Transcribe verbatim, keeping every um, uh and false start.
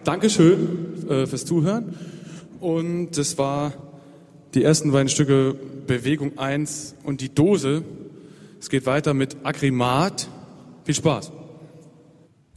Dankeschön äh, fürs Zuhören. Und das war die ersten beiden Stücke Bewegung eins und die Dose. Es geht weiter mit Agrimat. Viel Spaß.